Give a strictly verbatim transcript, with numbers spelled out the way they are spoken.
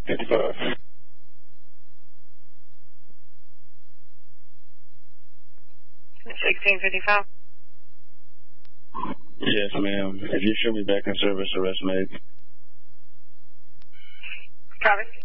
fifty-five. sixteen fifty-five. Yes, ma'am. If you show me back in service, arrest made. Copy.